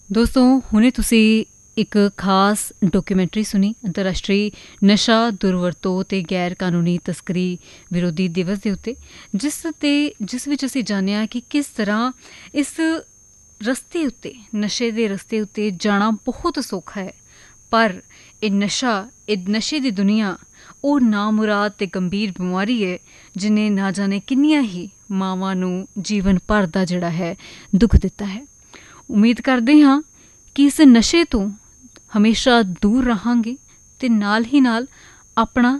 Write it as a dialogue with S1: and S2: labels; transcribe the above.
S1: ਦੋਸਤੋ, ਹੁਣੇ ਤੁਸੀਂ ਇੱਕ ਖਾਸ ਡਾਕੂਮੈਂਟਰੀ ਸੁਣੀ ਅੰਤਰਰਾਸ਼ਟਰੀ ਨਸ਼ਾ ਦੁਰਵਰਤੋਂ ਅਤੇ ਗੈਰ ਕਾਨੂੰਨੀ ਤਸਕਰੀ ਵਿਰੋਧੀ ਦਿਵਸ ਦੇ ਉੱਤੇ, ਜਿਸ ਵਿੱਚ ਅਸੀਂ ਜਾਣਿਆ ਕਿ ਕਿਸ ਤਰ੍ਹਾਂ ਇਸ ਰਸਤੇ ਉੱਤੇ, ਨਸ਼ੇ ਦੇ ਰਸਤੇ ਉੱਤੇ ਜਾਣਾ ਬਹੁਤ ਸੌਖਾ ਹੈ, ਪਰ ਇਹ ਨਸ਼ੇ ਦੀ ਦੁਨੀਆ ਉਹ ਨਾਮੁਰਾਦ ਅਤੇ ਗੰਭੀਰ ਬਿਮਾਰੀ ਹੈ ਜਿਹਨੇ ਨਾ ਜਾਣੇ ਕਿੰਨੀਆਂ ਹੀ ਮਾਵਾਂ ਨੂੰ ਜੀਵਨ ਭਰ ਦਾ ਜਿਹੜਾ ਹੈ ਦੁੱਖ ਦਿੱਤਾ ਹੈ। ਉਮੀਦ ਕਰਦੇ ਹਾਂ ਕਿ ਇਸ ਨਸ਼ੇ ਤੋਂ ਹਮੇਸ਼ਾ ਦੂਰ ਰਹਾਂਗੇ ਅਤੇ ਨਾਲ ਹੀ ਨਾਲ ਆਪਣਾ